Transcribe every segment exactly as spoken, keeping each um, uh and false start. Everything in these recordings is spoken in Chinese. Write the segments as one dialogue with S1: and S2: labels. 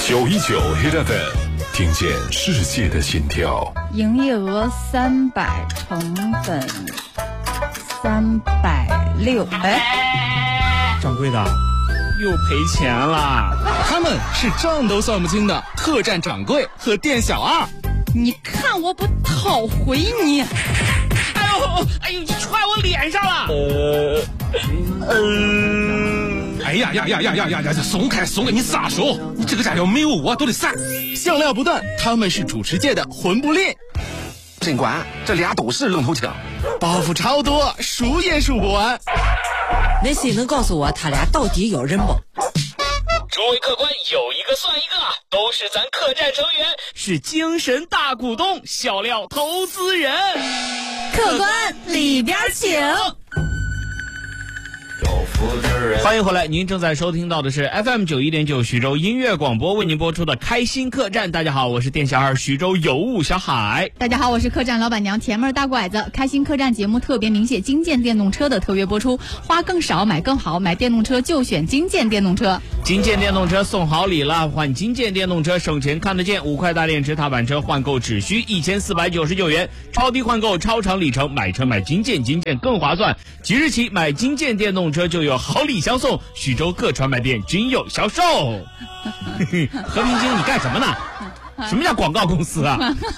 S1: 九一九 Hit F M， 听见世界的心跳。
S2: 营业额三百，成本三百六。哎，
S3: 掌柜的，又赔钱了。
S4: 他们是账都算不清的客栈掌柜和店小二。
S2: 你看我不讨回你！
S3: 哎呦，哎呦，你踹我脸上了！呃，
S4: 呃，哎呀呀呀呀呀呀呀！松开松开，你撒手！你这个家伙没有我都得散。笑料不断，他们是主持界的魂不吝。
S5: 尽管这俩都是愣头青，
S4: 包袱超多，数也数不完。
S6: 那谁能告诉我他俩到底有人不？
S7: 诸位客官，有一个算一个，都是咱客栈成员，
S3: 是精神大股东，笑料投资人。
S2: 客官里边请。
S3: 欢迎回来，您正在收听到的是 F M 九一点九徐州音乐广播为您播出的开心客栈。大家好，我是店小二徐州有物小海。
S2: 大家好，我是客栈老板娘甜妹大拐子。开心客栈节目特别鸣谢金建电动车的特约播出，花更少买更好，买电动车就选金建电动车。
S3: 金建电动车送好礼了，换金建电动车省钱看得见，五块大电池踏板车换购只需一千四百九十九元，超低换购超长里程，买车买金建，金建更划算。即日起买金建电动车就有好礼相送，徐州各专卖店均有销售。和平精，你干什么呢？什么叫广告公司啊？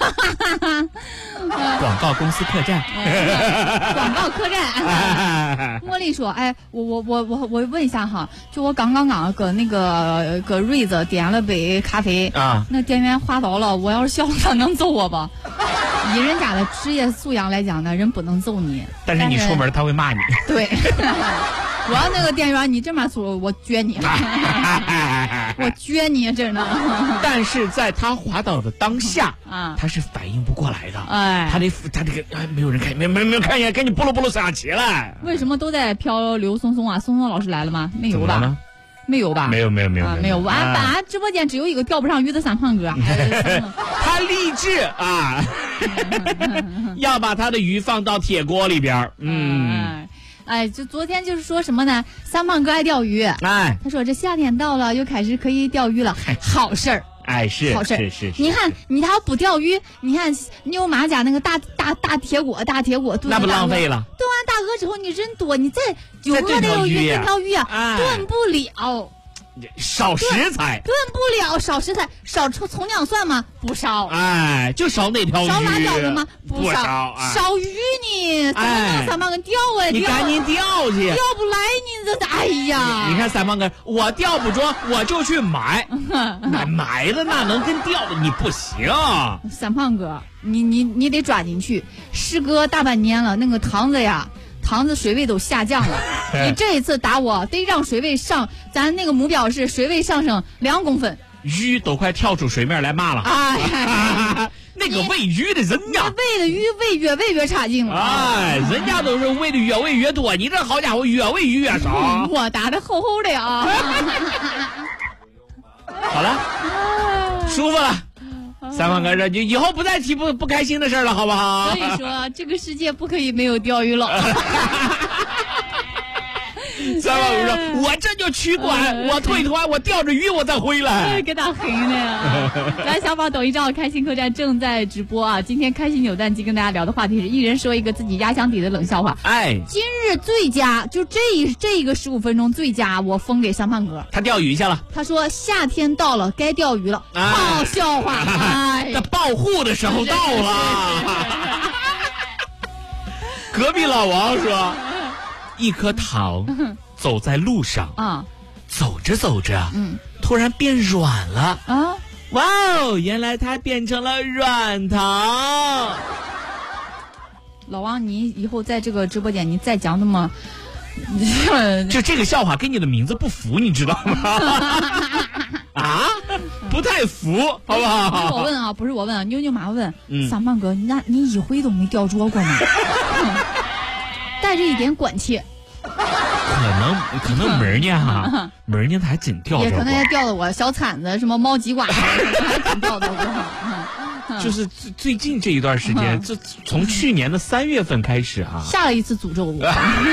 S3: 广告公司客栈。
S2: 广告客栈。茉莉说：“哎，我我我我我问一下哈，就我刚刚刚搁那个搁瑞子点了杯咖啡
S3: 啊，
S2: 那店员滑倒了，我要是笑他能揍我吧？以人家的职业素养来讲呢，人不能揍你，
S3: 但是你出门他会骂你。
S2: 对。”我要那个店员，你这么说，我撅你，我撅你，真的。
S3: 但是在他滑倒的当下，啊，他是反应不过来的，哎，他得他这个哎，没有人看，没没没有看见，赶紧拨噜拨噜上起来。
S2: 为什么都在飘刘松松啊？松松老师来了吗？没有吧？没有吧？
S3: 没有没有没有、啊、
S2: 没有。俺俺直播间只有一个钓不上鱼的三胖哥，
S3: 他立志啊，要把他的鱼放到铁锅里边，嗯。
S2: 哎，就昨天就是说什么呢？三胖哥爱钓鱼，哎，他说这夏天到了，又开始可以钓鱼了，好事儿，
S3: 哎，是
S2: 好事儿，
S3: 是是是。
S2: 你看，你他要不钓鱼，你看妞妈家那个大大大铁锅，大铁锅炖，
S3: 那不浪费了？
S2: 炖完大鹅之后，你人多，你再有饿的有鱼，炖条鱼啊，哎、炖不了。
S3: 少食材
S2: 炖不了，少食材，少葱姜蒜吗？不少，
S3: 哎，就少那条鱼。
S2: 少辣椒的吗？
S3: 不少，
S2: 哎、少鱼呢？怎么能三胖哥钓啊？
S3: 你赶紧钓去，
S2: 钓不来你这，哎呀！
S3: 你看三胖哥，我钓不着，我就去买，买买的那能跟钓的你不行。
S2: 三胖哥，你你你得抓紧去，时隔大半年了，那个塘子呀。塘子水位都下降了，你这一次打我得让水位上，咱那个目标是水位上升两公分。
S3: 鱼都快跳出水面来骂了，哎，那个喂鱼的人呀，
S2: 喂的鱼喂越喂越差劲了，
S3: 哎，人家都是喂的越喂越多，你这好家伙越喂鱼越少。
S2: 我打的厚厚的啊。
S3: 好了，舒服了。三胖哥，这就以后不再提不不开心的事了，好不好？
S2: 所以说，这个世界不可以没有钓鱼佬。
S3: 三胖哥说：“我这就取关，我退团，我钓着鱼我再回来。”
S2: 给他黑的呀！来，小宝抖音账号开心客栈正在直播啊！今天开心扭蛋机跟大家聊的话题是一人说一个自己压箱底的冷笑话。哎，今日最佳就这这一个十五分钟最佳，我封给三胖哥。
S3: 他钓鱼去了。
S2: 他说夏天到了，该钓鱼了。哎、好笑话！哎，
S3: 这报户的时候到了。隔壁老王说。一颗糖走在路上啊，走着走着，嗯，突然变软了啊！哇哦，原来它变成了软糖。
S2: 老王，你以后在这个直播间，你再讲那么，
S3: 就这个笑话跟你的名字不符，你知道吗？啊，不太符，好不好？
S2: 不是我问啊，不是我问啊，妞妞妈问，嗯、三胖哥，那你一回都没钓着过吗？带着一点关切。
S3: 可能可能门呢哈，门呢还真钓着过，
S2: 也可能也钓的我小铲子什么猫鸡瓜，还真钓到过。
S3: 就是最近这一段时间，这从去年的三月份开始啊，
S2: 下了一次诅咒我，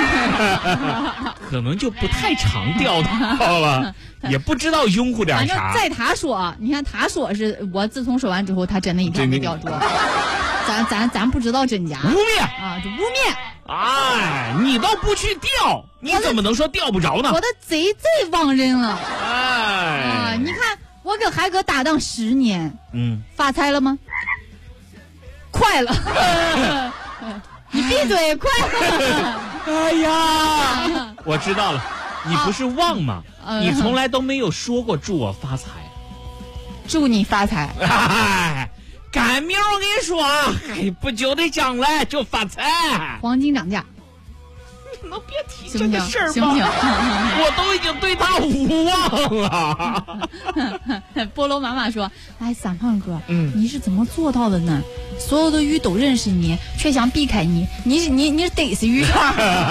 S3: 可能就不太常钓到了，也不知道拥护点啥。
S2: 反正在他说，你看他说是我自从说完之后，他真的一条没钓着。咱咱咱不知道真假，
S3: 污蔑
S2: 啊，就污蔑。
S3: 哎，你倒不去钓，你怎么能说钓不着呢？
S2: 我的贼贼忘人了。
S3: 哎，
S2: 啊，你看我跟海哥搭档十年，
S3: 嗯，
S2: 发财了吗？快了。你闭嘴，快了。
S3: 哎呀，我知道了，你不是忘吗？啊、你从来都没有说过祝我发财。
S2: 祝你发财。
S3: 哎，赶明儿我跟你说啊，哎，不久的将来就发财。
S2: 黄金涨价。
S3: 能别提这个事儿吗？
S2: 行不行？
S3: 我都已经对他无望了。
S2: 菠萝妈妈说：“哎，三胖哥，
S3: 嗯，
S2: 你是怎么做到的呢？所有的鱼都认识你，却想避开你，你是你你是得死鱼圈。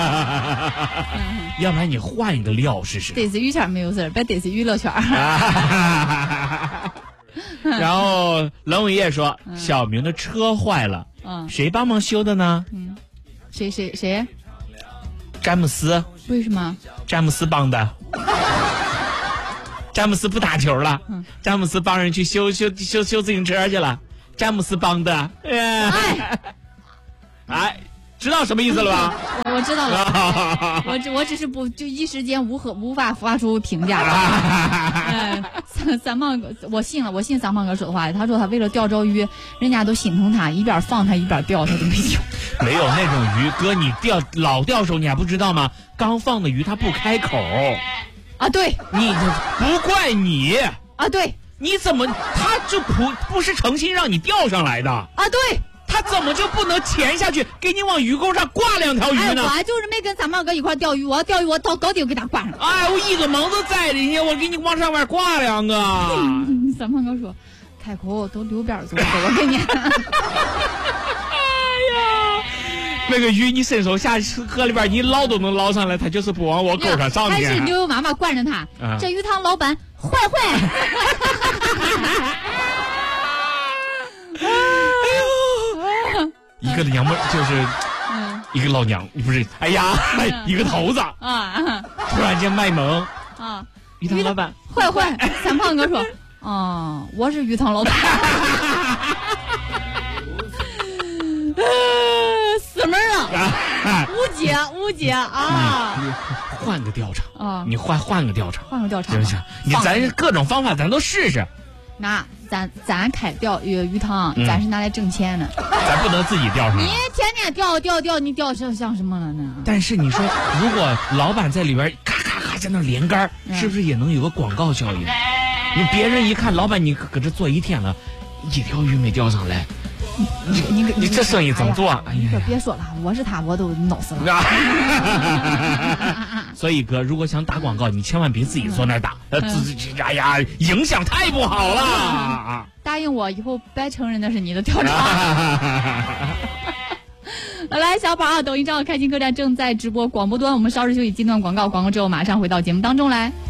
S3: 要不然你换一个料试试。
S2: 得死鱼圈没有事儿，别得死娱乐圈。
S3: 然后冷伟业说：“
S2: 嗯、
S3: 小明的车坏了，
S2: 嗯，
S3: 谁帮忙修的呢？
S2: 嗯，谁谁谁？”
S3: 詹姆斯。
S2: 为什么？
S3: 詹姆斯帮的。詹姆斯不打球了，
S2: 嗯、
S3: 詹姆斯帮人去修修修修自行车去了。詹姆斯帮的。哎，哎，知道什么意思了吧？
S2: 我, 我知道了。我只我只是不就一时间无何无法发出评价。哎，三三胖哥，我信了，我信三胖哥说的话。他说他为了钓着鱼，人家都心疼他，一边放他一边钓，他都没有。
S3: 没有那种鱼，哥，你钓老钓手你还不知道吗？刚放的鱼它不开口。
S2: 啊，对，
S3: 你不怪你
S2: 啊，对，
S3: 你怎么他就不不是诚心让你钓上来的
S2: 啊？对，
S3: 他怎么就不能潜下去给你往鱼钩上挂两条鱼呢？
S2: 哎，我就是没跟三胖哥一块钓鱼，我要钓鱼我到高顶给他挂上。
S3: 哎，我一个蒙子在里呢，我给你往上面挂两个。
S2: 嗯、三胖哥说，开口都溜边走，我给你。
S3: 那个鱼你伸手下河里边，你捞都能捞上来，它就是不往我钩上上去。
S2: 还是牛油妈妈惯着他，啊、这鱼塘老板坏坏。
S3: 哎呦，一个娘们就是，嗯、一个老娘，不是，哎呀，嗯、一个头子啊，突然间卖萌啊，鱼塘老板
S2: 坏坏。三胖哥说，哦，我是鱼塘老板。死门啊！误解误解啊！
S3: 你换个钓场
S2: 啊！
S3: 你换换个钓场，
S2: 换个钓场
S3: 行不行？你咱各种方法咱都试试。
S2: 那咱咱开钓鱼鱼塘，嗯、咱是拿来挣钱的，
S3: 咱不能自己钓上。
S2: 你天天钓钓钓，你钓成像什么了呢？
S3: 但是你说，如果老板在里边咔咔咔在那连杆，嗯、是不是也能有个广告效应？你别人一看，老板你搁这做一天了，一条鱼没钓上来。你你你你这生意怎么做？
S2: 哎呀，你可别说了，我是他，我都恼死了。
S3: 所以哥，如果想打广告，你千万别自己坐那儿打，呃，自己哎呀，影响太不好了。
S2: 答应我，以后别承认那是你的钓场。来，小宝啊，抖音账号开心客栈正在直播广播端，我们稍事休息，进段广告，广告之后马上回到节目当中来。